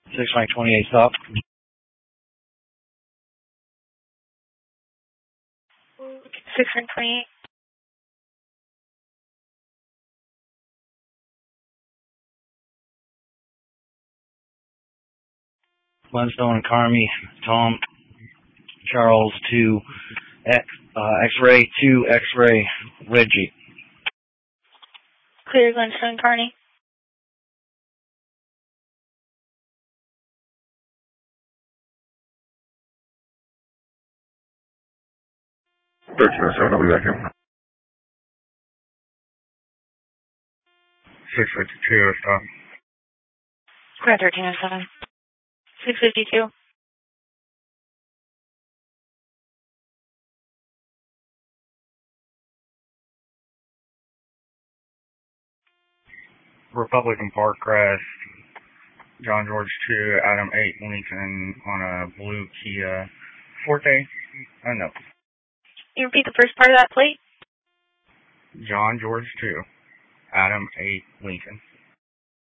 6 Mike 28 stop. 6 Mike 28. Flintstone and Carmi, Tom, Charles 2, X-Ray 2, X-Ray, Reggie. Clear Flintstone and Carney. I'll be back in. 652, stop. Square 1307. 652. Republican Park Crest, John George 2, Adam 8, Lincoln on a blue Kia Forte. No. You repeat the first part of that plate? John George 2, Adam 8, Lincoln.